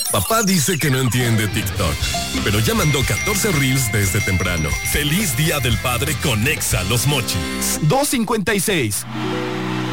Papá dice que no entiende TikTok, pero ya mandó 14 reels desde temprano. Feliz Día del Padre con Exa Los Mochis. 256.